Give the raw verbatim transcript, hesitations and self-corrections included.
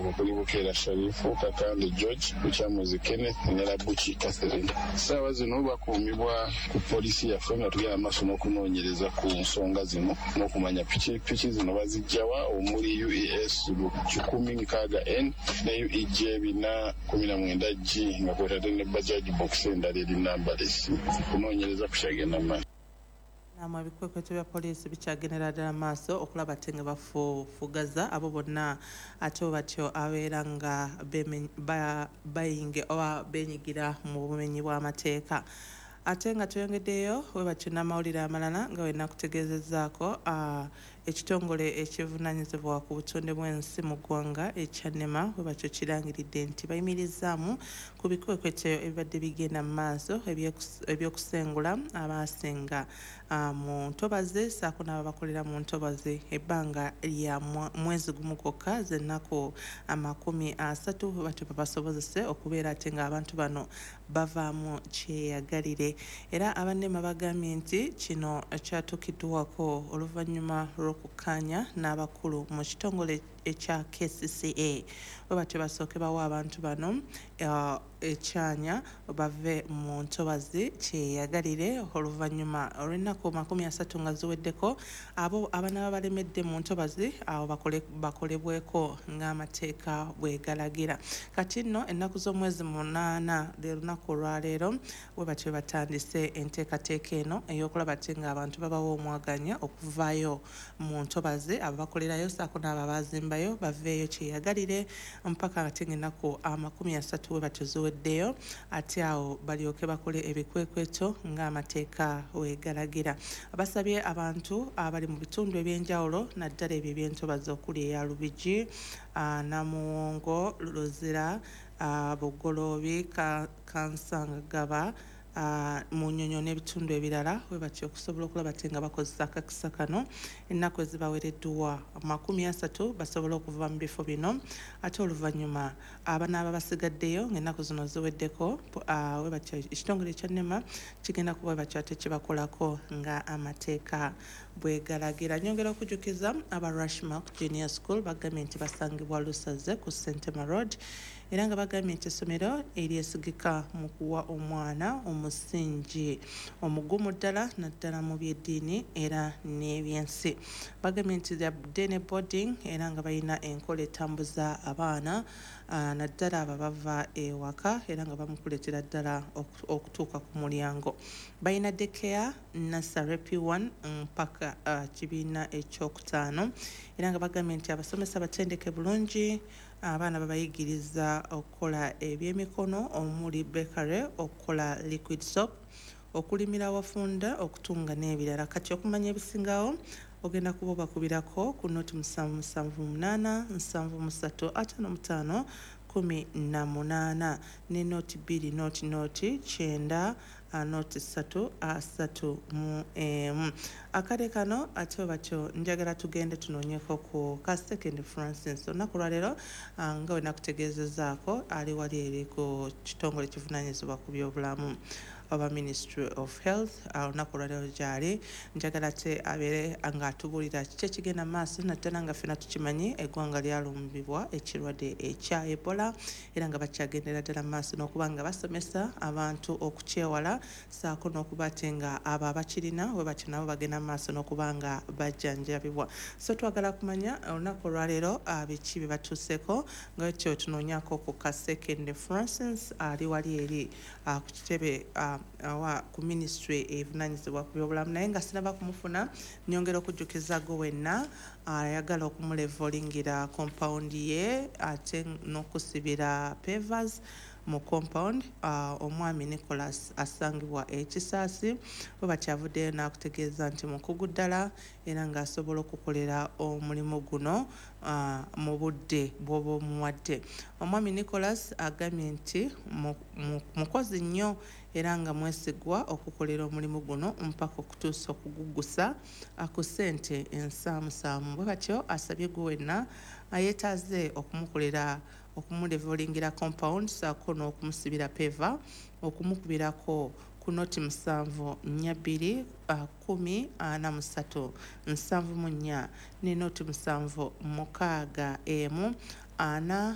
okuli Bukeera Sharifu, Kakande George, Bukyamuzi Kenneth ne Labuki Catherine. Ssaawa zino bakuumibwa ku poliisi yaffe nga tugenda amaaso n'okunoonyereza ku nsonga zino n'okumanya piki piki zino bazijjawa omuli U E S kikumi nkaaga N ne U E J bina kumi na mwenda G nga kwetadde ne Bajaj box endala eri nambalesi. Kunoonyereza kukyagenda maaso. Namwe ebikwekweto bya poliisi bikyagendera ddala maaso okulaba ate nga bafufugaza abo bonna ate batyo abeera nga bayinge oba benyigira mu bumenyi bw'amateeka. Ate nga tuyongeddeyo we batyo n'amawulire amalala nga wena kutegeezezzaako ekitongole ekivunaanyizibwa ku butonde bw'ensi mu ggwanga ekya NEMA we batyo kirangiridde nti bayimirizzaamu ku bikwekweto ebibadde bigenda mu maaso ebyokusengula abaasenga mu ntobazi saako n'ababakolera mu ntobazi ebbanga lya mwezi gumu kwokka z'ennaku amakumi asatu we batyo babasobozese okubeera ate nga abantu bano bavaamu kyeyagalire. Era aba NEMA bagambye nti kino kyatuukiddwako oluvannyuma lw'okukkaanya n'abakulu mu kitongole ekya K C C A we batyo basooke bawa abantu bano ekyanya bave mu ntobazi kyeyagalire oluvannyuma olw'ennaku makumi asatu nga ziweddeko abo abanaba balemedde mu ntobazi awo bakolebweko ng'amateeka bwe galagira. Kati nno ennaku z'omwezi munaana lwe lunaku olwaleero we batyo batandise enteekateeka eno ey'okulaba ate ng'abantu babawa omwaganya okuvaayo mu ntobazi abo bakolerayo saako n'abo abazimbayo baveeyo kyeyagalire mpaka ate ng'ennaku amakumi asatu we batyo ziweddeyo ate awo balyoke bakole ebikwekweto ng'amateeka we galagira. Basabye abantu abali mu bitundu eby'enjawulo naddala ebyo eby'entobazi okuli eya Lubigi, Namuwongo, Luzira, Bugoloobi, Kansangagaba, mu Nnyonyo n'ebitundu ebirala we batyo okusobola okulaba ate nga bakozesa akakisa kano ennaku ezibaweereddwa makumi asatu basobola okuva mu bifo bino ate oluvannyuma abanaaba basigaddeyo ng'ennaku zino ziweddeko we batyo ekitongole ekya NEMA kigenda kuba batyo ate kibakolako nga amateeka bwe galagira. Nyongera okujjukiza aba Rushmark Junior School bagambye nti basangibwa Lusaze ku Sentema Road era nga bagambye nti essomero eryesigika mu kuwa omwana omusingi omugumu ddala naddala mu byeddiini era n'ebyensi. Bagambye nti yabadde ne boarding era nga balina enkola etambuza abaana naddala abo bava ewaka era nga bamukuleetera ddala okutuuka ku mulyango. Balina daycare nursery P one mpaka kibiina ekyokutaano era nga bagambye nti abasomesa batendeke bulungi abaana babayigiriza okukola ebyemikono omuli bakery okukola liquid soap okulimira wafunda okutunga n'ebirala. Kati okumanya ebisingawo ogenda kuba bakubirako ku noti musanvu musanvu munaana nsanvu musatu ataano mutaano kumi na munaana ne noti bbiri noti noti kyenda noti ssatu asatu mu emu. Akade kano ate batyo njagala tugende tunoonyeko ku Kasekende Francis olunaku lwaleero nga we nakutegeezezaako ali wali eri ku kitongole kivunaanyizibwa ku byobulamu oba Ministry of Health olunaku lwaleero gyali njagala te abeere ng'atubuulira kiki ekigenda maaso naddala nga ffena tukimanyi eggwanga lyalumbibwa ekirwadde ekya Ebola era nga bakyagendera ddala maaso n'okuba nga basomesa abantu okukyewala saako n'okuba ate nga abo abakirina we batyo nabo bagenda maaso n'okuba nga bajjanjabibwa. So twagala kumanya olunaku olwaleero biki bye batuuseeko nga ekyo tunoonyako ku Kasekende Francis ali wali eri ku kitebe awa ku ministry evunaanyizibwa ku byobulamu naye nga sinaba kumufuna nyongera okujjukiza go wenna ayagala okumulevolingira compound ye ate n'okusibira pavers mu compound omwami Nicholas asangibwa ekisaasi we bakyavuddeyo n'akutegeeza nti mukugu ddala era ng'asobola okukolera omulimu guno mu budde bw'oba omuwadde. Omwami Nicholas agambye nti mukozi nnyo era nga mwesigwa okukolera omulimu guno mpaka okutuusa okuguggusa ku ssente ensaamusaamu. Bwe batyo asabye gwe wenna yeetaaze okumukolera okumulevolingira compound saako n'okumusibira peva okumukubirako ku noti musanvu nnya bbiri kumi ana musatu nsanvu mu nnya ne noti musanvu mukaaga emu ana